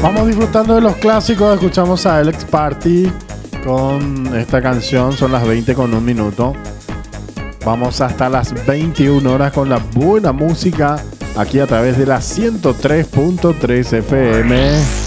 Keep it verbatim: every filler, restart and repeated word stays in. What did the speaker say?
Vamos disfrutando de los clásicos. Escuchamos a Alex Party con esta canción. Son las veinte con un minuto. Vamos hasta las veintiuna horas con la buena música aquí a través de la ciento tres punto tres F M.